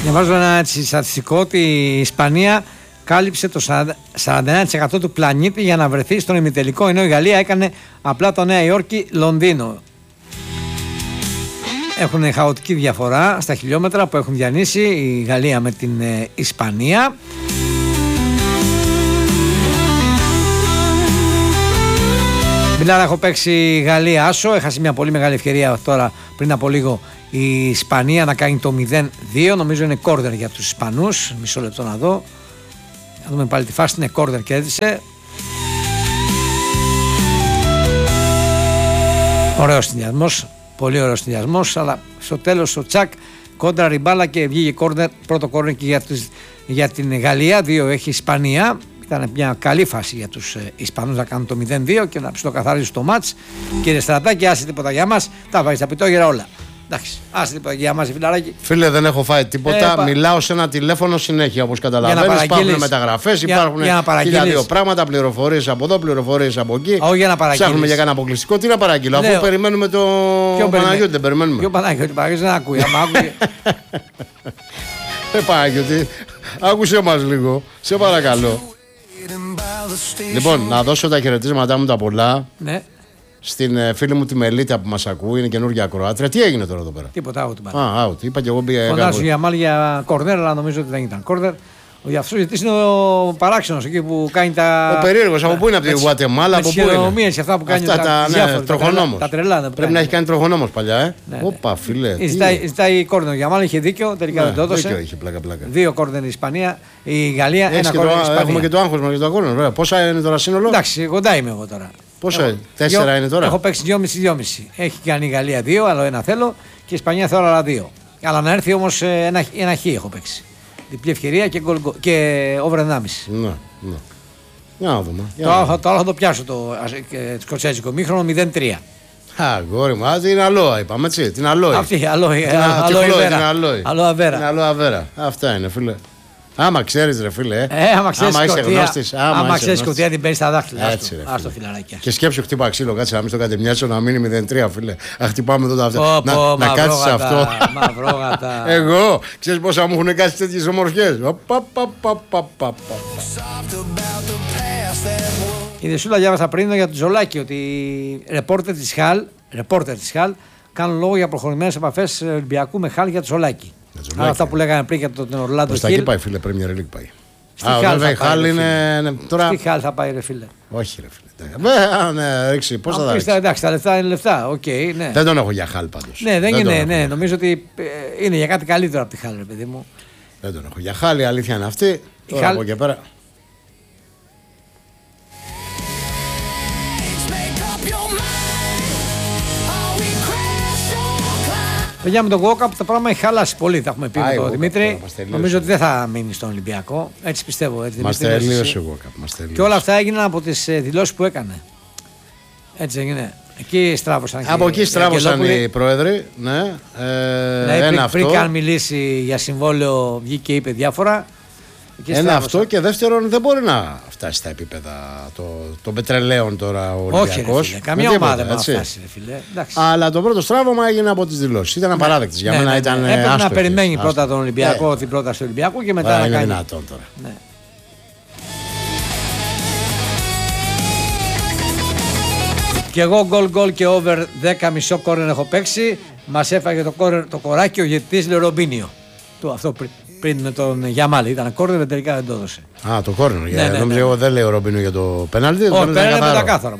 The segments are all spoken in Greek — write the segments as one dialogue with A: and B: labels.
A: Διαβάζω ένα στατιστικό ότι η Ισπανία κάλυψε το 49% του πλανήτη για να βρεθεί στον ημιτελικό, ενώ η Γαλλία έκανε απλά το Νέα Υόρκη-Λονδίνο. Έχουν χαοτική διαφορά στα χιλιόμετρα που έχουν διανύσει η Γαλλία με την Ισπανία. Μιλάρα, έχω παίξει Γαλλία άσο, έχασε μια πολύ μεγάλη ευκαιρία τώρα πριν από λίγο η Ισπανία να κάνει το 0-2, νομίζω είναι κόρνερ για τους Ισπανούς, μισό λεπτό να δω. Να δούμε πάλι τη φάση, είναι κόρνερ, κέρδισε. Ωραίος συνδυασμός, πολύ ωραίος συνδυασμός, αλλά στο τέλος ο Τσακ κόντρα ριμπάλα και βγήκε κόρνερ, πρώτο κόρνερ και για την Γαλλία, 2 έχει η Ισπανία. Ήταν μια καλή φάση για τους Ισπανούς να κάνουν το 0-2 και να ψιλοκαθαρίζουν το μάτς. Κύριε Στρατάκη, άσε τίποτα για μας, τα βάζεις στα πιτόγερα όλα. Εντάξει, άσε τίποτα για μας, φιλαράκι.
B: Φίλε, δεν έχω φάει τίποτα. Μιλάω σε ένα τηλέφωνο συνέχεια, όπως καταλαβαίνεις. Υπάρχουν μεταγραφές, υπάρχουν χίλια πράγματα, πληροφορίες από εδώ, πληροφορίες από εκεί.
A: Όχι για να παραγγείλεις.
B: Ψάχνουμε για κανένα αποκλειστικό. Τι να παραγγείλω, αφού περιμένουμε το Παναγιώτη, δεν περιμένουμε.
A: Ποιο Παναγιώτη, δεν ακούει.
B: Παναγιώτη, άκουσέ μας λίγο, σε παρακαλώ. Λοιπόν, να δώσω τα χαιρετίσματά μου τα πολλά.
A: Ναι.
B: Στην φίλη μου τη Μελίτα που μας ακούει, είναι καινούργια ακροάτρια. Τι έγινε τώρα εδώ πέρα?
A: Τίποτα, out.
B: Out. Είπα και εγώ πήγα.
A: Φωνάζω για μάλλον για κόρνερ, αλλά νομίζω ότι δεν ήταν κόρνερ. Ο Διαφσούζητης είναι ο παράξενος εκεί που κάνει τα.
B: Ο περίεργος, από πού είναι, από τη Γουατεμάλα, από πού είναι?
A: Και αυτά που κάνει
B: τροχονόμος.
A: Τα τρελά.
B: Πρέπει να έχει κάνει τροχονόμος παλιά, Όπα, φίλε.
A: Ζητάει κόρνερ για μάλλον, είχε δίκιο, τελικά δεν το έδωσε.
B: Δίκιο είχε, πλάκα.
A: 2 κόρνερ η Ισπανία, η Γαλλία, 1 κόρνερ η Ισπανία.
B: Έχουμε και το άγχος μας για το κόρνερ. Πόσα είναι τώρα σύνολο?
A: Εντάξει, κοντά είμαι εγώ τώρα.
B: Πόσα, 4 είναι τώρα?
A: Έχω παίξει 2,5. Έχει κάνει η Γαλλία 2, άλλο ένα θέλω, και η Ισπανία θέλω άλλα 2. Αλλά να έρθει όμως ένα χ έχω παίξει. Διπλή ευκαιρία και over 1,5.
B: Ναι. Για να δούμε.
A: Το άλλο θα το πιάσω το σκοτσέζικο μήχρονο 0-3.
B: Αγόρι μου, είναι αλόα, είπαμε έτσι. Την αλόη.
A: Αυτή, αλόη.
B: Αλόα. Αυτά είναι, φίλε. Άμα ξέρεις, ρε φίλε.
A: Άμα ξέρεις σκοτία την παίρνεις στα δάχτυλα.
B: Έτσι, ρε.
A: Άστο φιλαράκια.
B: Και σκέψου, χτύπα ξύλο, κάτσε να μην στο κατεμοιάσω, να μείνει 0-3, φίλε. Χτυπάμε εδώ τα αυτά. Να κάτσεις αυτό.
A: Μαυρόγατα.
B: Εγώ, ξέρεις πόσα μου έχουν κάτσει τέτοιες ομορφιές.
A: Η Δεσούλα διάβασα πριν για τον Ζολάκη ότι ρεπόρτερ της Χαλ κάνουν λόγο για προχωρημένες επαφές Ολυμπιακού με Χαλ για τον Ζολάκη. Άρα αυτά που λέγανε πριν για τον Ορλάντο Χιλ.
B: Στα εκεί πάει, φίλε, Premier League πάει.
A: Στη
B: Χαλ είναι.
A: Στη Χαλ θα πάει, ρε φίλε.
B: Όχι, ρε φίλε. Ρίξει, πώς θα τα ρίξει?
A: Εντάξει, τα λεφτά είναι λεφτά. Okay, ναι.
B: Δεν τον έχω για Χαλ πάντως.
A: Ναι, δεν είναι. Ναι, νομίζω ότι είναι για κάτι καλύτερο από τη Χαλ, ρε παιδί μου.
B: Δεν τον έχω για Χαλ, η αλήθεια είναι αυτή. Τώρα από εκεί πέρα.
A: Παιδιά, με τον Walkup τα πράγματα έχει χαλάσει πολύ. Θα έχουμε πει με τον Δημήτρη. Νομίζω ότι δεν θα μείνει στον Ολυμπιακό. Έτσι πιστεύω.
B: Μας τελείωσε ο Walkup.
A: Και όλα αυτά έγιναν από τις δηλώσεις που έκανε. Έτσι έγινε. Εκεί στράβωσαν.
B: Από εκεί στράβωσαν οι πρόεδροι. Ναι.
A: Πριν καν μιλήσει για συμβόλαιο, βγήκε και είπε διάφορα.
B: Ένα αυτό, και δεύτερον, δεν μπορεί να φτάσει στα επίπεδα των πετρελαίων τώρα ο Ολυμπιακός.
A: Όχι, καμία ομάδα δεν μπορεί να φτάσει, φίλε.
B: Αλλά το πρώτο στράβωμα έγινε από τις δηλώσεις. Ήταν απαράδεκτες. Για μένα ήταν.
A: Έπρεπε να περιμένει πρώτα τον Ολυμπιακό, την πρόταση του Ολυμπιακού και μετά να κάνει.
B: Είναι δυνατόν τώρα.
A: Και εγώ γκολ και over 10,5 κόρνερ έχω παίξει. Μας έφαγε το κοράκι ο διαιτητής Λερομπίνιο. Αυτό πριν με τον Γιαμάλη. Ήταν κόρνερ, τελικά δεν το έδωσε.
B: Το κόρνερ. Νομίζω εγώ δεν λέω Ρομπίνιο για το πέναλτι.
A: Όχι, πεντακάθαρο.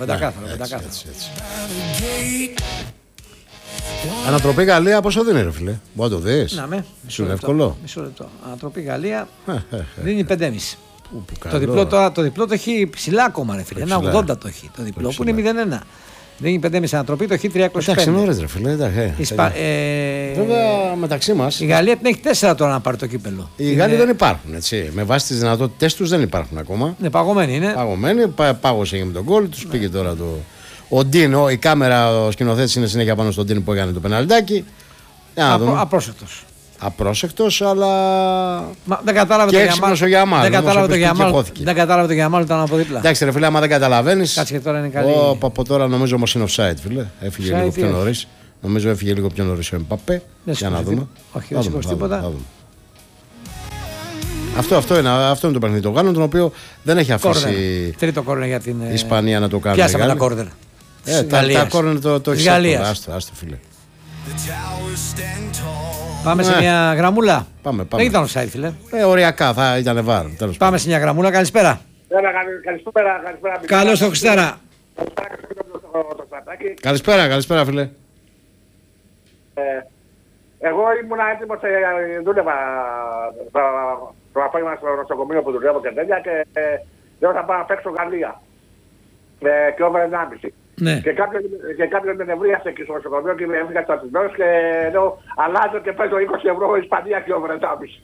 B: Ανατροπή Γαλλία, πόσο δίνει, ρε φίλε? Μπορεί να το δεις?
A: Σου
B: είναι εύκολο.
A: Μισό λεπτό. Ανατροπή Γαλλία δίνει 5,5. Το διπλό το έχει ψηλά ακόμα, ρε φίλε. Ένα 80 το έχει. Το διπλό που είναι 0,1. Δίνει 5,5 ανατροπή, το έχει 3,25.
B: Εντάξει, είναι ώρες, ρε φίλε. Βέβαια, μεταξύ μας.
A: Η Γαλλία την έχει 4 τώρα να πάρει το κύπελο.
B: Οι Γάλλοι δεν υπάρχουν, έτσι. Με βάση τις δυνατότητες τους δεν υπάρχουν ακόμα.
A: Ναι, παγωμένοι είναι.
B: Πάγωσε και με τον γκολ, τους πήγε τώρα το. Ο Ντίν, η κάμερα, ο σκηνοθέτης είναι συνέχεια πάνω στον Ντίν που έκανε το πεναλτάκι.
A: Απρόσεκτος.
B: Απρόσεκτος, αλλά.
A: Δεν κατάλαβε
B: και έξυπνος ο Γιαμάλ.
A: Δεν κατάλαβε το Γιαμάλ, ήταν από δίπλα.
B: Εντάξει, ρε φίλε, άμα δεν καταλαβαίνεις.
A: Κάτσε, τώρα είναι καλή.
B: Από τώρα νομίζω όμως είναι offside, φίλε. Έφυγε λίγο πιο νωρίς. Νομίζω έφυγε λίγο πιο νωρίς ο Εμπαπέ. Για να δούμε.
A: Όχι, δεν σηκώσει τίποτα.
B: Αυτό είναι το παιχνίδι των Γάλλων, τον οποίο δεν έχει αφήσει.
A: Τρίτο κόρνερ για την
B: Ισπανία να το κάνει.
A: Πιάσαμε ένα κόρνερ.
B: Τα κόρνερ το έχει
A: Γαλλία.
B: Άστο, φίλε.
A: Πάμε σε μια γραμμούλα.
B: Πάμε.
A: Δεν ήταν offside, φίλε.
B: Οριακά θα ήταν βάρ.
A: Πάμε σε μια γραμμούλα. Καλησπέρα.
C: Καλησπέρα.
A: Καλώς το Χριστάρα.
B: Καλησπέρα, φίλε.
C: Εγώ ήμουν έτοιμος, δούλευα το απόγευμα στο νοσοκομείο που δουλεύω και τέτοια και λέω θα πάω να παίξω Γαλλία. Και over 1,5.
A: Ναι.
C: Και κάποιον με νευρίασε εκεί στο νοσοκομείο και με έβγαλε στα τυμπέρες και λέω αλλάζω και παίζω 20 ευρώ Ισπανία και over 1,5.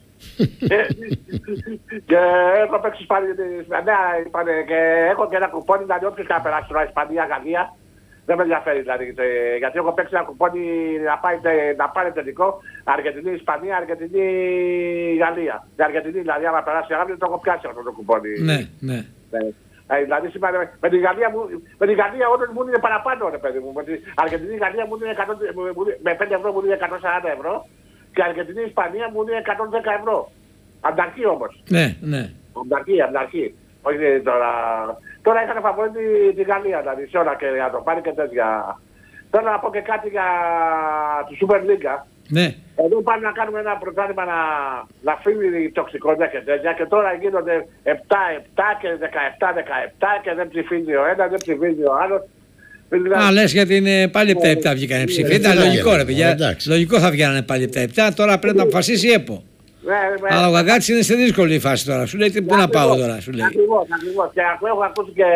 C: Και έχω παίξει Ισπανία και έχω και ένα κουπόνι, δηλαδή όποιος και να περάσει τώρα Ισπανία-Γαλλία. Δεν με ενδιαφέρει δηλαδή, γιατί έχω παίξει ένα κουπόνι να πάρει τελικό Αργεντινή-Ισπανία, Αργεντινή-Γαλλία. Η Αργεντινή δηλαδή άμα περάσει αύριο το έχω πιάσει αυτό το κουπόνι.
A: Ναι.
C: Δηλαδή σήμερα με τη Γαλλία όντως μου είναι παραπάνω ρε παιδί μου. Με την Αργεντινή-Γαλλία μου είναι με 5 ευρώ μου είναι 140 ευρώ και η Αργεντινή-Ισπανία μου είναι 110 ευρώ. Ανταρχή όμως.
A: Ναι.
C: Ανταρχή. Όχι τώρα. Τώρα είχαν φαβορεί τη Γαλλία, δηλαδή σε όλα και να το πάρει και τέτοια. Θέλω να πω και κάτι για τη Super League.
A: Ναι.
C: Εδώ πάνε να κάνουμε ένα πρωτάθλημα να φύγει τοξικότητα και τέτοια και τώρα γίνονται 7-7 και 17-17 και δεν ψηφίζει ο ένας, δεν ψηφίζει ο άλλος.
A: Λες γιατί είναι πάλι 7-7 βγήκανε ψήφοι. Ήταν λογικό ρε παιδιά. Λογικό θα βγαίνανε πάλι 7-7, τώρα πρέπει να αποφασίσει η ΕΠΟ. Αλλά ο Γαγκάτης είναι σε δύσκολη φάση τώρα. Σου λέει πού να πάω τώρα. Σου λέει.
C: Ακριβώς. Και έχω ακούσει και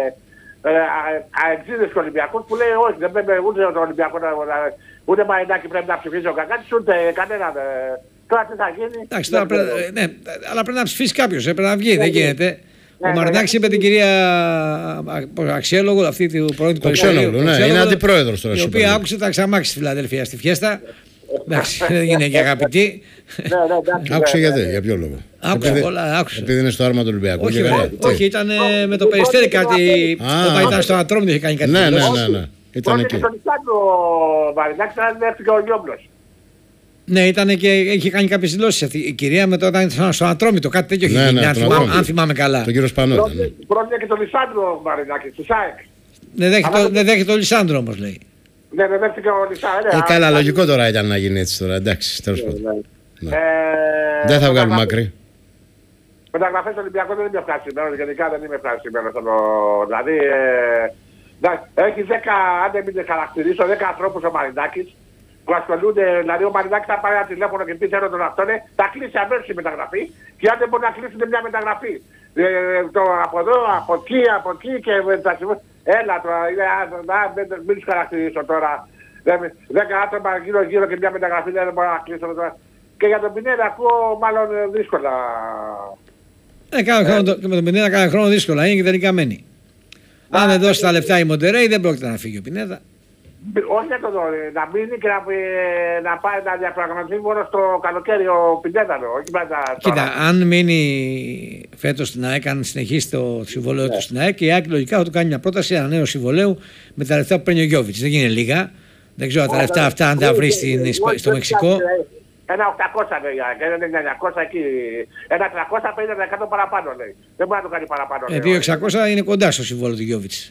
C: αεξίδες και Ολυμπιακούς που λέει όχι, δεν πρέπει ούτε τον Ολυμπιακό ούτε Μαρινάκη πρέπει να ψηφίσει ο Γαγκάτης ούτε κανέναν. Τώρα τι θα γίνει.
A: Εντάξει, τώρα ναι, αλλά πρέπει να ψηφίσει κάποιος. Πρέπει να βγει, δεν γίνεται. Ο Μαρινάκης είπε την κυρία Αξιόλογο, αυτή του πρώην του
B: Αξιόλογου. Είναι αντιπρόεδρος τώρα.
A: Η οποία άκουσε τα ξαμάξι στη Φιλαδέλφια στη φιέστα. Εντάξει, δεν είναι και αγαπητή.
B: Άκουσε γιατί, για ποιο λόγο.
A: Άκουσε.
B: Επειδή είναι στο άρμα του Ολυμπιακού.
A: Όχι, ήταν με το Περιστέρι κάτι. Όταν ήταν στο Ατρόμητο είχε κάνει κάτι.
B: Ναι. Ήταν εκεί.
C: Στον Ισάντο Μαρινάκη ήταν έρθει ο Γιόμπλος.
A: Ναι, ήταν και είχε κάνει κάποιες δηλώσεις αυτή η κυρία με το όταν ήταν στο Ατρόμητο. Κάτι τέτοιο είχε γίνει. Αν θυμάμαι καλά.
B: Τον κύριο Σπανό.
C: Πρόκειται και τον Λισάνδρο Μαρινάκη, του ΣΑΕΚ.
A: Δεν δέχεται τον Λισάνδρο όμως λέει.
C: Ναι, δεν δέχτηκε ο Λισάνδρο.
B: Καλά, λογικό τώρα ήταν να γίνει έτσι τώρα. Εντάξει, τέλος πάντων. Δεν θα βγάλουμε άκρη.
C: Μεταγραφές στο Ολυμπιακό δεν είμαι ευχαριστημένος, γενικά δεν είμαι ευχαριστημένος. Δηλαδή, έχει 10, αν δεν μην χαρακτηρίσω, 10 ανθρώπους ο Μαρινάκης που ασχολούνται, δηλαδή ο Μαρινάκης θα πάρει ένα τηλέφωνο και πει θέλω τον αυτόν, θα κλείσει αμέσως η μεταγραφή και αν δεν μπορεί να κλείσουν μια μεταγραφή. Από εδώ, από εκεί και τα συμβούλια. Έλα τώρα, μην τους χαρακτηρίσω τώρα. 10 άτομα γύρω και μια μεταγραφή δεν μπορώ να κλείσω τώρα. Και για τον Πινέδα ακούω μάλλον δύσκολα.
A: Και με τον Πινέδα κάθε χρόνο δύσκολα, είναι και τελικά μένει. Αν δεν δώσει τα λεφτά η Μοντερέι δεν πρόκειται να φύγει ο Πινέδα.
C: Όχι να το δω, να μείνει και να πάει να διαπραγματευτεί μόνο στο καλοκαίρι ο Πινέδα.
A: Κοίτα, αν μείνει φέτος στην ΑΕΚ, αν συνεχίσει το συμβολέο του στην ΑΕΚ, η ΑΕΚ λογικά θα του κάνει μια πρόταση ανανέω συμβολέου με τα λεφτά που παίρνει ο Γιόβιτς. Δεν είναι λίγα. Δεν ξέρω τα λεφτά αυτά αν τα βρει στο Μεξικό.
C: Ένα 800 λέει, και ένα 900 εκεί. Ένα 350% παραπάνω λέει. Δεν μπορεί να το κάνει παραπάνω.
A: 2.600 είναι κοντά στο συμβόλαιο του Γιόβιτς.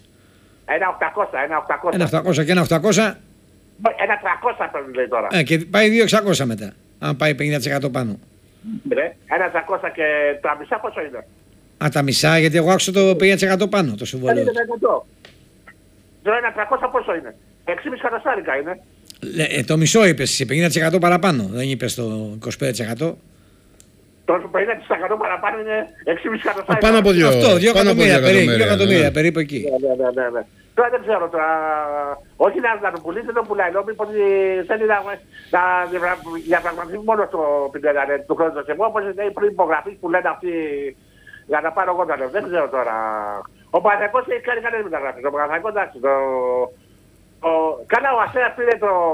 C: Ένα 800
A: και ένα 800.
C: Ένα 300 παίρνει λέει τώρα.
A: Και πάει 2.600 μετά. Αν πάει 50% πάνω.
C: Ένα 300 και τα μισά πόσο είναι.
A: Τα μισά γιατί εγώ άκουσα το 50% πάνω το συμβόλαιο.
C: Τώρα ένα 300 πόσο είναι. 6,5 καταστάρικα είναι.
A: Το μισό είπες εσύ, 50% παραπάνω, δεν είπες το 25%.
C: Το 50% παραπάνω είναι 6,5 καταστάρικα.
B: Πάνω από 2
A: Αυτό, 2 εκατομμύρια περίπου εκεί.
C: Ναι. Τώρα δεν ξέρω τώρα, όχι να το πουλήσει, δεν το πουλάει, λέω μήπως θέλει να διαπραγματεύει μόνο στο Πιντερανέτ του χρόνου σε εγώ, όπως είναι πριν υπογραφής που λένε αυτοί για να πάρω εγώ τα λέω, δεν ξέρω τώρα. Ο Παναθηναϊκός έχει κάνει κανένας μεταγραφής, ο Παναθηναϊκός εντάξει, καλά ο Αστέρας πήρε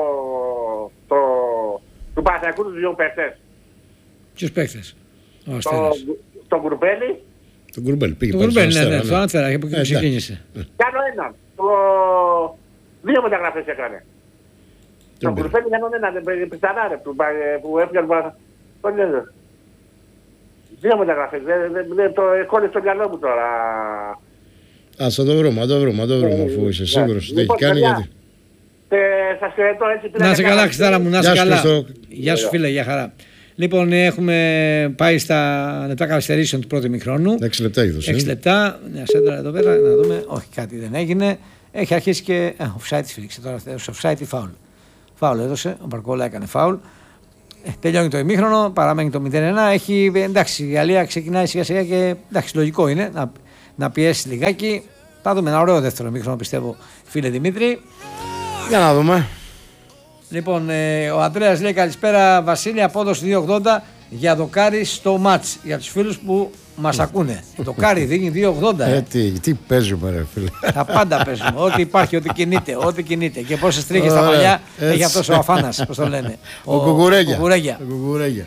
C: του Παναθηναϊκού τους δύο παίχτες.
A: Ποιους παίχτες? Ο Αστέρας.
C: Τον Γκουρμπέλη.
B: Τον Γκουρμπέλη πήγε.
A: Τον Γκουρμπέλη, ναι, στον Αστέρα, από εκεί που ξεκίνησε.
C: Κάνω έναν. Δύο μεταγραφές έκανε. Τον Γκουρμπέλη κάνω έναν, πιθανά ρε, που έφυγε τον Παναθηναϊκό. 2 μεταγραφές. Το κόλλησε στο μυαλό μου τώρα.
B: Ας το βρούμε, αφού είσαι σίγουρος ότι έχει κάνει, γιατί.
C: Σας χαιρετώ, έτσι πήρα.
A: Να σε καλά, Χριστάρα μου, να σε καλά. Γεια σου φίλε, για χαρά. Λοιπόν, έχουμε πάει στα λεπτά καθυστερήσεων του πρώτου ημιχρόνου.
B: 6 λεπτά έχει δώσει.
A: 6 λεπτά, μια σέντρα εδώ πέρα, να δούμε. Όχι, κάτι δεν έγινε. Έχει αρχίσει και. Offside σφίριξε τώρα. Offside ή foul. Foul έδωσε, ο Μπαρκόλα έκανε foul. Τελειώνει το ημίχρονο, παραμένει το 0-1. Εντάξει, η Γαλλία ξεκινάει σιγά σιγά και εντάξει, λογικό είναι να πιέσει λιγάκι. Θα δούμε ένα ωραίο δεύτερο ημίχρονο, πιστεύω, φίλε Δημήτρη.
B: Για να δούμε.
A: Λοιπόν, ο Ανδρέας λέει καλησπέρα Βασίλη, απόδοση 2,80 για δοκάρι στο μάτς. Για τους φίλους που μας ακούνε. Το δοκάρι δίνει 2,80.
B: Τι παίζουμε, ρε φίλε.
A: Τα πάντα παίζουμε. Ό,τι υπάρχει, ό,τι κινείται. Και πόσες τρίχες στα μαλλιά έχει αυτός ο Αφάνας, πώς το λένε.
B: Ο Κουκουρέγια.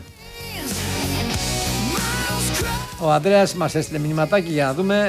A: Ο Ανδρέας μας έστειλε μηνυματάκι για να δούμε.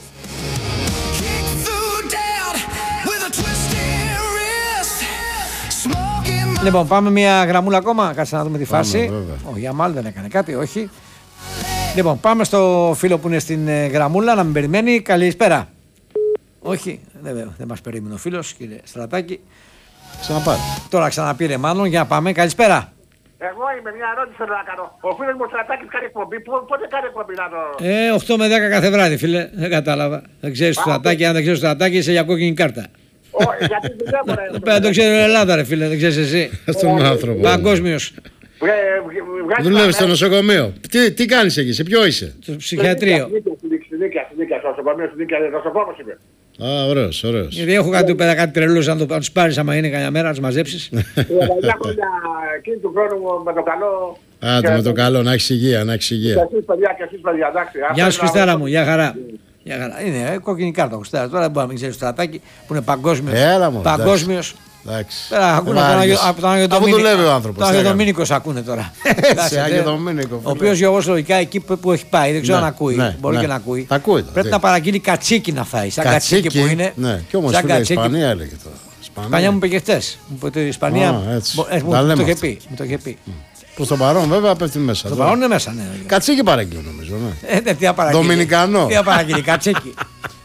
A: Λοιπόν, πάμε μια γραμμούλα ακόμα. Κάτσε να δούμε τη φάση. Ο Γιαμάλ δεν έκανε κάτι, όχι. Λοιπόν, πάμε στο φίλο που είναι στην γραμμούλα να μην περιμένει. Καλησπέρα. Όχι, δεν μας περίμενε ο φίλος, κύριε Στρατάκη.
B: Ξαναπάρε.
A: Τώρα ξαναπήρε μάλλον, για να πάμε. Καλησπέρα.
C: Εγώ είμαι, μια ερώτηση θέλω να κάνω. Ο φίλος μου ο Στρατάκης κάνει εκπομπή. Πότε κάνει εκπομπή να το.
A: 8 με 10 κάθε βράδυ, φίλε. Δεν κατάλαβα. Δεν ξέρεις το Στρατάκη, αν δεν ξέρεις το Στρατάκη, είσαι για κόκκινη κάρτα.
C: Γιατί
A: δεν το ξέρω, Ελλάδα, ρε φίλε, δεν ξέρεις εσύ.
B: Στον άνθρωπο.
A: Παγκόσμιος.
B: Δουλεύεις στο νοσοκομείο. Τι κάνεις εκεί, σε ποιο είσαι?
A: Στο ψυχιατρίο.
C: Συνήθεια, στο νοσοκομείο, νοσοκόμος είμαι.
B: Α, ωραίος.
A: Γιατί έχω κάτι πέρα, κάτι τρελούς, αν τους πάρεις άμα είναι κανένα μέρα, να τους μαζέψεις.
C: Εκείνη του χρόνου με το καλό.
B: Άντε με το καλό, να έχεις υγεία,
C: Και εσείς παιδιά, εντάξει.
A: Γεια σου Χριστάρα μου, γεια χαρά. Είναι κόκκινη κάρτα, Χριστάρα. Τώρα δεν μπορεί να μην ξέρει το Στρατάκη που είναι παγκόσμιος.
B: Από τον δουλεύει ο άνθρωπος.
A: Τον Αγιοδομήνικος ακούνε τώρα. Ο οποίος Γιώργος λογικά εκεί που έχει πάει, δεν ξέρω αν ακούει. Μπορεί και να ακούει. Πρέπει να παραγγείλει κατσίκι να φάει. Σαν κατσίκι που είναι.
B: Ναι, και όμως φίλε, Ισπανία έλεγε τώρα.
A: Ισπανία μου πήγε χτες. Μου είπε ότι η Ισπανία μου το είχε πει.
B: Προς το παρόν βέβαια πέφτει μέσα.
A: Το παρόν είναι μέσα, ναι.
B: Κατσίκι παραγγείλει νομίζω.
A: Τι θα παραγγείλει.
B: Δομινικανό.
A: Τι θα παραγγείλει, κατσίκι.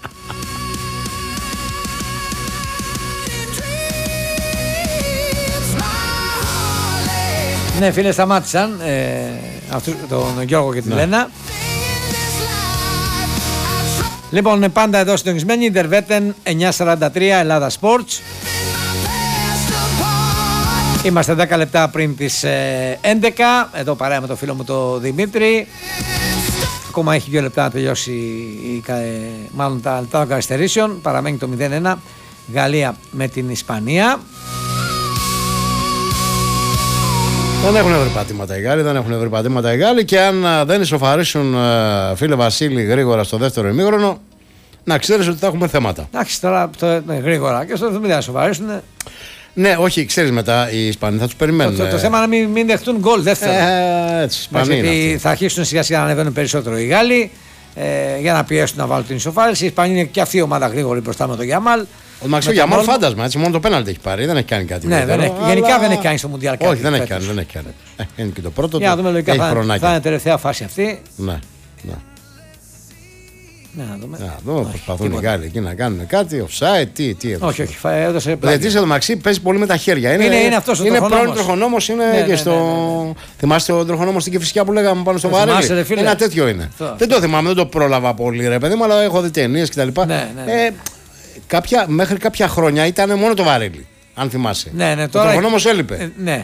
A: Ναι, φίλε, σταμάτησαν τον Γιώργο και τη Λένα. Λοιπόν, πάντα εδώ συντονισμένοι, Ιντερβέτεν 943 Ελλάδα Sports. Είμαστε 10 λεπτά πριν τις 11. Εδώ παρέα με το φίλο μου το Δημήτρη. Ακόμα έχει 2 λεπτά να τελειώσει μάλλον τα λεπτά των καθυστερήσεων. Παραμένει το 0-1 Γαλλία με την Ισπανία.
B: Δεν έχουν βρει πατήματα οι Γάλλοι, και αν δεν ισοφαρίσουν, φίλε Βασίλη, γρήγορα στο δεύτερο ημίχρονο, να ξέρεις ότι θα έχουμε θέματα.
A: Εντάξει, τώρα γρήγορα και στο 70 θα ισοφαρίσουν.
B: Ναι, όχι, ξέρεις μετά οι Ισπανοί θα τους περιμένουν.
A: Το θέμα είναι να μην δεχτούν γκολ δεύτερο.
B: Έτσι,
A: γιατί θα αρχίσουν σιγά σιγά να ανεβαίνουν περισσότερο οι Γάλλοι για να πιέσουν να βάλουν την ισοφάριση. Η Ισπανία είναι και αυτή η ομάδα γρήγορη μπροστά με τον Γιαμάλ.
B: Ο Μαξό Γιαμάλ φάντασμα, έτσι, μόνο το πέναλτι έχει πάρει, δεν έχει κάνει κάτι.
A: Ναι, γενικά δεν έχει κάνει στο Μουντιάλ κάτι.
B: Όχι, δεν έχει κάνει. Είναι και το πρώτο του.
A: Για να δούμε λογικά θα είναι τελευταία φάση αυτή.
B: Ναι.
A: Να δούμε.
B: Προσπαθούν οι Γάλλοι εκεί να κάνουν κάτι, offside, τι έδωσε.
A: Όχι, έδωσε πλάτη.
B: Γιατί εδώ Μαξί παίζει πολύ με τα χέρια.
A: Είναι αυτός ο τροχονόμος.
B: Είναι πρώην τροχονόμος, είναι και στο. Θυμάστε τον τροχονόμο στην Κηφισιά που λέγαμε πάνω στο βαρέλι? Ένα τέτοιο είναι. Δεν το θυμάμαι, δεν το πρόλαβα πολύ, ρε παιδί μου, αλλά έχω δει ταινίες κτλ. Μέχρι κάποια χρόνια ήταν μόνο το βαρέλι, αν θυμάσαι.
A: Ναι,
B: ο τροχονόμος έλειπε.
A: Ναι.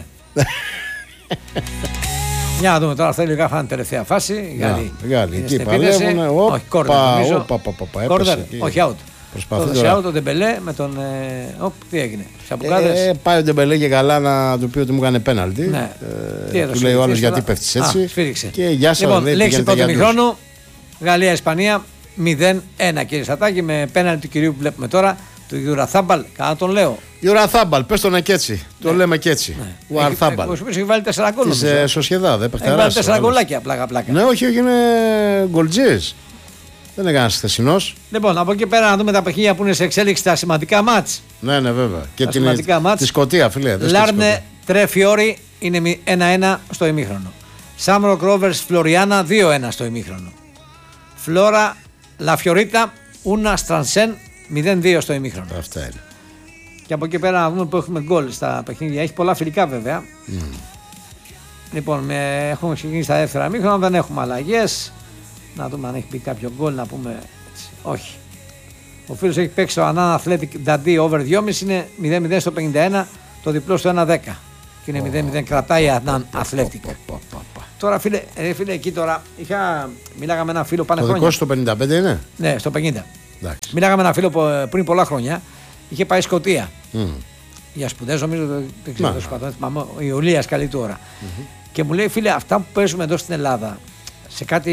A: Για να δούμε τώρα, θέλει να φάνε τελευταία φάση.
B: Γάλλοι, εκεί παλεύουν.
A: Όχι, κόρνερ. Όχι, out. Προσπαθεί out ο Ντεμπελέ με τον. Τι έγινε, Σαμπουκάδες.
B: Πάει ο Ντεμπελέ και καλά να του πει ότι μου έκανε πέναλτι. Του λέει ο άλλος γιατί πέφτεις έτσι.
A: Σφύριξε.
B: Και γεια σας,
A: λοιπόν, λέξη πρώτου ημιχρόνου. Γαλλία-Ισπανία 0-1, κύριε Σατάκη, με πέναλτι του κυρίου που βλέπουμε τώρα, του Γιουραθάμπαλ. Καλά τον λέω.
B: Γιουραθάμπαλ, πες τον και έτσι. Το λέμε και έτσι. Ο Αρθάμπαλ.
A: Ο έχει βάλει 4 γκολ.
B: Της Σοσιεδάδ, δεν
A: έχει βάλει 4 γκολάκια, πλάκα.
B: Ναι, όχι, είναι γκολτζής. Δεν είναι κανένας χθεσινός.
A: Λοιπόν, από εκεί πέρα να δούμε τα παιχνίδια που είναι σε εξέλιξη, τα σημαντικά μάτς.
B: Ναι, βέβαια. Και τη Σκωτία, φίλε.
A: Λάρνε Τρεφιόρι είναι 1-1 στο ημίχρονο. Σάμροκ Ρόβερς Φλωριάνα 2-1 στο ημίχρονο. Φλόρα Λαφιωρίτα Ούνα Στρανσέν 0-2 στο ημίχρονο.
B: Αυτά είναι.
A: Και από εκεί πέρα να δούμε που έχουμε γκολ στα παιχνίδια. Έχει πολλά φιλικά βέβαια. Λοιπόν, έχουμε ξεκινήσει στα δεύτερα ημίχρονα, δεν έχουμε αλλαγές. Να δούμε αν έχει πει κάποιο γκολ, να πούμε έτσι. Όχι. Ο φίλος έχει παίξει το Ανάν Athletic Dundee over 2,5, είναι 0-0 στο 51, το διπλό στο 1-10. Και είναι 0-0, κρατάει η Ανάν Athletic. Τώρα φίλε, εκεί τώρα μιλάγαμε με ένα φίλο πάνε χρόνια.
B: Το δικό στο 55 είναι?
A: Ναι, στο 50.
B: Εντάξει.
A: Μιλάγαμε με ένα φίλο πριν πολλά χρόνια, είχε πάει Σκωτία. Για σπουδές, νομίζω, δεν ξέρω, ο Ιουλίας καλή του ώρα. Και μου λέει, φίλε, αυτά που παίζουμε εδώ στην Ελλάδα, σε κάτι,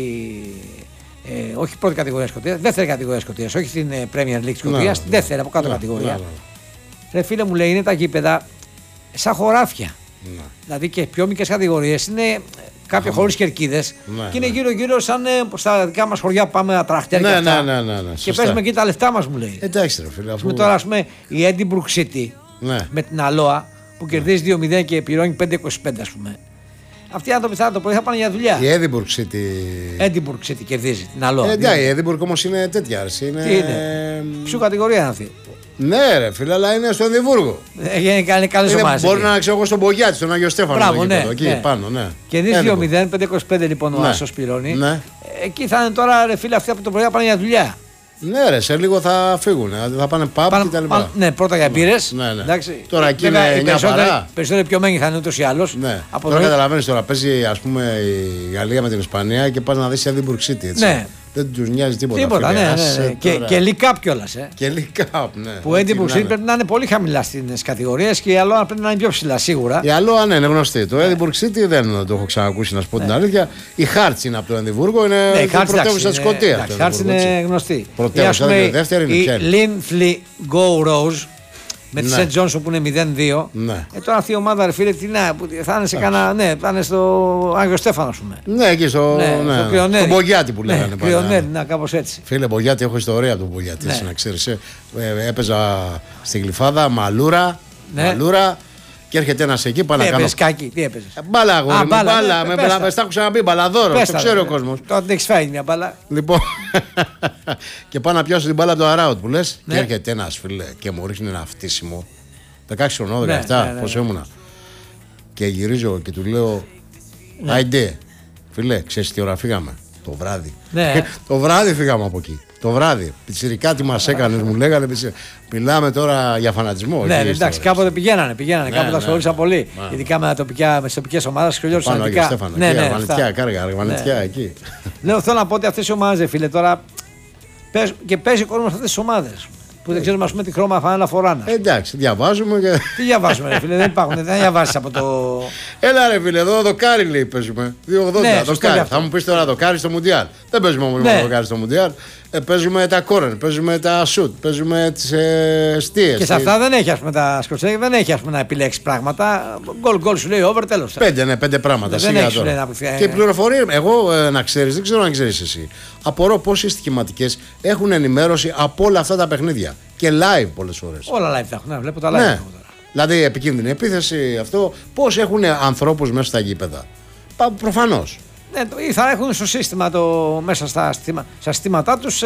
A: όχι πρώτη κατηγορία Σκωτίας, δεύτερη κατηγορία Σκωτίας, όχι στην Premier League Σκωτίας, δεύτερη από κάτω κατηγορία. Ρε φίλε, μου λέει, είναι τα γήπεδα σαν χωράφια. Δηλαδή και πιο μικρές κατηγορίες είναι κάποια χωρίς κερκίδες και είναι γύρω-γύρω σαν στα δικά μας χωριά πάμε ατραχτέρια και αυτά. Και παίζουμε εκεί τα λεφτά μας, μου λέει.
B: Εντάξει, ρε φίλε.
A: Αφού... Τώρα, ας πούμε, η Edinburgh City με την Αλόα που κερδίζει 2-0 και πληρώνει 5-25, ας πούμε. Αυτοί οι άνθρωποι το πρωί θα πάνε για δουλειά.
B: Η Edinburgh City.
A: Edinburgh City κερδίζει την Αλόα.
B: Εντάξει, η Edinburgh όμως είναι τέτοια.
A: Τι είναι? Ποιο κατηγορία είναι αυτή?
B: Ναι, ρε φίλε, αλλά είναι στο Εδιμβούργο.
A: Είναι καλές ομάδες.
B: Μπορεί να ξέρω εγώ στον Μπογιάτη, στον Άγιο Στέφανο.
A: Μπράβο, ναι,
B: εκεί πάνω, ναι.
A: Κερδίζει 2-0, 5-25 λοιπόν ο Άσος πληρώνει. Ναι. Εκεί θα είναι τώρα, ρε φίλε, αυτοί από το πρωί θα πάνε για δουλειά.
B: Ναι, ρε, σε λίγο θα φύγουν. Θα πάνε pub και τα λοιπά.
A: Ναι, πρώτα για μπύρες.
B: Ναι. Τώρα εκεί είναι μια παρά.
A: Περισσότεροι πιωμένοι θα είναι ούτως ή άλλως.
B: Ναι. Τώρα καταλαβαίνεις, τώρα παίζει ας πούμε η Γαλλία με την Ισπανία και πας να δεις Edinburgh City. Έτσι. Ναι. Δεν τους νοιάζει τίποτα.
A: Τίποτα, ναι. Και League κιόλας.
B: Και League ναι.
A: Που Edinburgh City πρέπει να είναι πολύ χαμηλά στις κατηγορίες και η Αλόα πρέπει να είναι πιο ψηλά σίγουρα.
B: Η Αλόα, ναι, είναι γνωστή. Το Edinburgh City δεν το έχω ξανακούσει, να σου πω την αλήθεια. Η Hearts είναι από το Εδιμβούργο, είναι η πρωτεύουσα της Σκωτίας.
A: Η Hearts είναι γνωστή.
B: Πρωτεύουσα, δεύτερη είναι
A: η Linfrey Go Rose με τη Σεντ Τζόνσον που είναι 0-2.
B: Ναι.
A: Τώρα αυτή η ομάδα, ρε φίλε, θα είναι σε κανένα. Ναι, θα είναι στο Άγιο Στέφανο, ας πούμε.
B: Ναι, εκεί στο Μπογιάτη που λέγανε.
A: Ναι, Κρυονέρι, κάπως έτσι.
B: Φίλε, Μπογιάτη, έχω ιστορία από τον Μπογιάτη. Να ξέρεις. Έπαιζα στη Γλυφάδα, Μαλούρα. Και έρχεται ένας εκεί, πάνω να κάνω.
A: Τι έπαιζες?
B: Μπάλα, αγόρι μου, μπάλα. Με τα έχω ξαναπεί, μπαλαδόρο. Το ξέρει ο κόσμος.
A: Τώρα την έχεις φάει μια μπάλα.
B: Λοιπόν, και πάω να πιάσω την μπάλα από το αράουτ που λες. Και έρχεται ένας, φίλε, και μου ρίχνει ένα φτύσιμο. 16 χρονών, 17, πόσο ήμουνα. Και γυρίζω και του λέω, άιντε, φίλε, ξέρεις τι ώρα φύγαμε? Το βράδυ. Το βράδυ φύγαμε από εκεί. Το βράδυ. Πιτσιρικά τι μας έκανες, μου λέγανε. Μιλάμε τώρα για φανατισμό.
A: Ναι, εντάξει, κάποτε πηγαίνανε. Κάποτε τα ασχολούσαν πολύ. Ειδικά με τις τοπικές ομάδες.
B: Πάνω Άγιο Στέφανο, Αρβανιτιά, Κάργα, Αρβανιτιά εκεί.
A: Λέω, θέλω να πω ότι αυτές οι ομάδες, φίλε, τώρα και παίζει ο κόσμος αυτές τις ομάδες. Που δεν ξέρουμε, ας πούμε, τι χρώμα φανέλα φοράνε.
B: Εντάξει, διαβάζουμε και.
A: Τι διαβάζουμε, ρε φίλε, δεν υπάρχουν, δεν διαβάζεις από το.
B: Έλα, ρε φίλε, εδώ δοκάρι λέει παίζουμε. 2,80
A: ναι,
B: δοκάρι. Θα μου πεις τώρα δοκάρι στο Μουντιάλ. Δεν παίζουμε μόνο δοκάρι στο Μουντιάλ. Παίζουμε τα κόρνερ, παίζουμε τα σουτ, παίζουμε τις εστίες.
A: Και σε αυτά δεν έχει, ας πούμε, τα σκοτσέκια, δεν έχει, ας πούμε, να επιλέξει πράγματα. Γκολ σου λέει over, τέλος.
B: 5 πράγματα.
A: Δεν έχει, λέει,
B: και οι πληροφορίες, εγώ να ξέρεις, δεν ξέρω αν ξέρεις εσύ. Απορώ πόσες στοιχηματικές έχουν ενημέρωση από όλα αυτά τα παιχνίδια. Και live πολλές φορές.
A: Όλα live τα έχουν, βλέπω τα live. Ναι.
B: Δηλαδή επικίνδυνη επίθεση, αυτό. Πώς έχουν ανθρώπους μέσα στα γήπεδα? Προφανώς.
A: Ναι, ή θα έχουν στο σύστημα μέσα στα συστήματά τους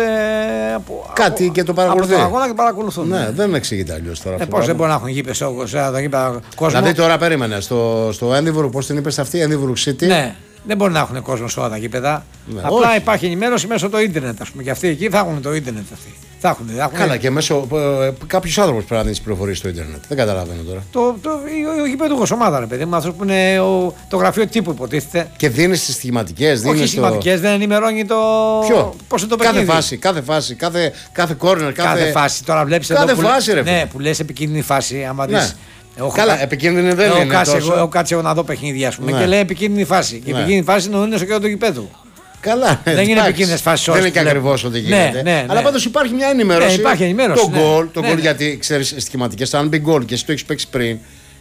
B: κάτι και το παρακολουθεί.
A: Από τον αγώνα και παρακολουθούν.
B: Ναι, δεν εξηγείται αλλιώς τώρα.
A: Πώς δεν μπορεί να έχουν γήπες κόσμο.
B: Δηλαδή τώρα περίμενε στο Edinburgh, πώς την είπες αυτή, Edinburgh City.
A: Ναι. Δεν μπορεί να έχουν κόσμο σε όλα τα γήπεδα. Ναι, απλά όχι. Υπάρχει ενημέρωση μέσω το ίντερνετ, ας πούμε. Και αυτοί εκεί θα έχουν το ίντερνετ. Θα έχουν.
B: Καλά, και μέσω. Κάποιος άνθρωπος πρέπει να δίνει τις πληροφορίες στο ίντερνετ. Δεν καταλαβαίνω τώρα.
A: Ο γηπεδούχος ομάδα, ρε παιδί μου, αυτός που είναι το γραφείο τύπου, υποτίθεται.
B: Και δίνει τις στοιχηματικές.
A: Όχι στοιχηματικές, δεν ενημερώνει το.
B: Ποιο?
A: Πώς είναι το παιχνίδι.
B: Κάθε φάση, κάθε corner.
A: Κάθε φάση. Τώρα βλέπεις
B: κάθε
A: εδώ.
B: Φάση, ρε,
A: ναι, που λες επικίνδυνη φάση. Άμα δεις.
B: Καλά, επικίνδυνη δεν είναι.
A: Έχω κάτσει εγώ να δω παιχνίδια, ας πούμε, και λέει επικίνδυνη φάση. Και επικίνδυνη φάση είναι στο κέντρο του γηπέδου.
B: Καλά,
A: δεν είναι επικίνδυνες φάσεις.
B: Δεν είναι και ακριβώς ό,τι γίνεται.
A: Ναι.
B: Αλλά πάντως υπάρχει μια ενημέρωση.
A: Υπάρχει ενημέρωση.
B: Το γκολ, γιατί ξέρεις σχηματικές, αν μπει γκολ και εσύ το έχεις παίξει πριν.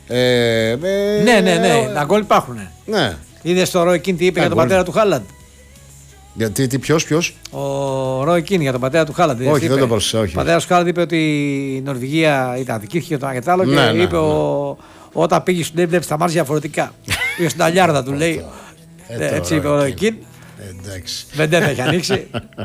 A: Ναι. Τα γκολ υπάρχουν.
B: Ναι.
A: Είδες το Ρόι Κίν τι είπε για τον πατέρα του Χάλαντ?
B: Γιατί ποιος?
A: Ο Ρόι Κίν για τον πατέρα του Χάλαντ.
B: Όχι, δεν το πρόσεξα.
A: Ο πατέρας του Χάλαντ είπε ότι η Νορβηγία ήταν αδικήθηκε το ένα και το άλλο και είπε όταν πήγε σου λέει βλέπει τα μάτια διαφορετικά. Πήγε στην Αλιάρδα του λέει. Έτσι είπε ο Ροκίν.
B: Εντάξει.
A: Βεντέτα έχει ανοίξει.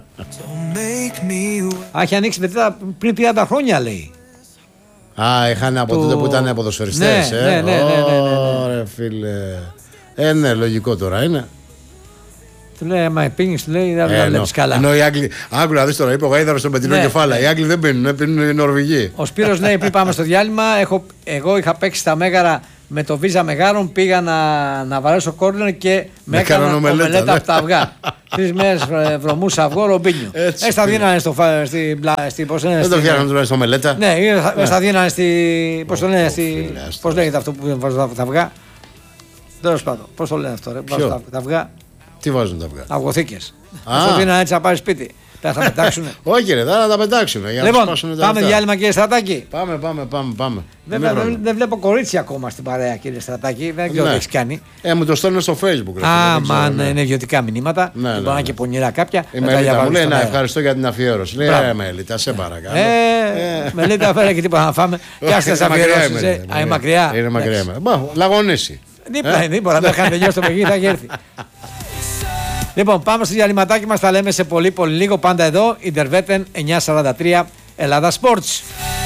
A: Έχει ανοίξει βεντέτα πριν 30 χρόνια, λέει.
B: Είχαν από τότε που ήταν ποδοσφαιριστές.
A: Ναι.
B: Ωραία, φίλε. Ναι, λογικό τώρα είναι.
A: Του λέει, άμα πίνεις, του λέει, δεν βλέπεις καλά.
B: Ενώ οι Άγγλοι, άκου να δεις τώρα, είπε ο Γάιδαρος στο πετεινό κεφάλα. Οι Άγγλοι δεν πίνουν, πίνουν οι Νορβηγοί.
A: Ο Σπύρος λέει, πριν πάμε στο διάλειμμα, εγώ είχα παίξει στα Μέγαρα με το Βίζα Μεγάρων, πήγα να βαρέσω κόρνερ και με έκαναν ομελέτα από τα αυγά. 3 μέρες βρωμούσα αυγό, ρομπίνιο. Στα δίνανε στη.
B: Δεν το φτιάχνουν τώρα στο μελέτα.
A: Ναι, στα δίνανε στη. Πώς λέγεται αυτό που βάζουν τα αυγά. Τέλος πάντων, πώς το λένε αυτό, ρε. Τα αυγά.
B: Τι βάζουν τα αυγά.
A: Αυγοθήκες. Αυτό δίνανε έτσι να πάρει σπίτι. Θα τα πετάξουνε.
B: Όχι, ρε, θα τα πετάξουνε.
A: Λοιπόν, πάμε διάλειμμα, κύριε Στρατάκη.
B: Πάμε.
A: Δεν βλέπω κορίτσι ακόμα στην παρέα, κύριε Στρατάκη. Δεν ξέρω τι έχει κάνει.
B: Μου το στέλνουν στο Facebook.
A: Είναι ιδιωτικά μηνύματα. Μπορεί να είναι και πονηρά κάποια.
B: Η Μελίτα μου λέει να ευχαριστώ για την αφιέρωση. Λέει, Μελίτα, σε παρακαλώ.
A: Μελίτα, φέρε και τίποτα να φάμε. Πιάστε τις αφιερώσεις. Είναι μακριά.
B: Είναι μακριά. Λαγωνίσει.
A: Δίπλα είναι, μπορεί να κάνει τελειώσει το παιχνίδι, θα έρθει. Λοιπόν, πάμε στο διαλυματάκι μας, τα λέμε σε πολύ λίγο. Πάντα εδώ, Ιντερβέτεν 943 Ελλάδα Sports.